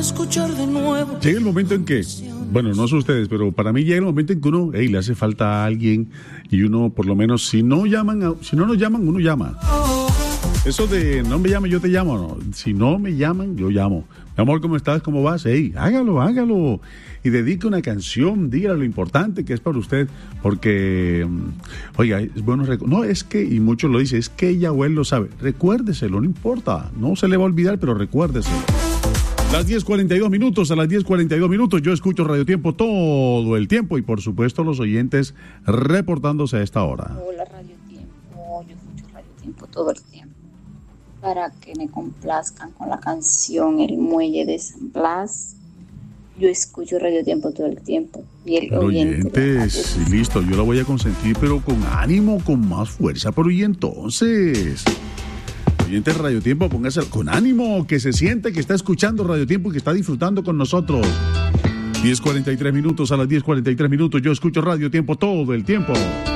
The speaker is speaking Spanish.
escuchar de nuevo. Llega el momento en que, bueno, no sé ustedes, pero para mí llega el momento en que uno, le hace falta a alguien y uno, por lo menos, si no nos llaman, uno llama. Eso de no me llames, yo te llamo, no. Si no me llaman, yo llamo. Mi amor, ¿cómo estás? ¿Cómo vas? Hágalo. Y dedique una canción, dígale lo importante que es para usted, porque, oiga, es bueno, no, es que, y muchos lo dicen, es que ella o él lo sabe. Recuérdeselo, no importa, no se le va a olvidar, pero recuérdeselo. Las 10:42 minutos, a las 10:42 minutos, yo escucho Radio Tiempo todo el tiempo y, por supuesto, los oyentes reportándose a esta hora. Hola, Radio Tiempo, yo escucho Radio Tiempo todo el tiempo para que me complazcan con la canción El Muelle de San Blas. Yo escucho Radio Tiempo todo el tiempo. Y el oyentes, listo, yo la voy a consentir, pero con ánimo, con más fuerza. Pero y entonces, oyentes Radio Tiempo, póngase con ánimo, que se siente que está escuchando Radio Tiempo y que está disfrutando con nosotros. 10:43 minutos, a las 10:43 minutos, yo escucho Radio Tiempo todo el tiempo.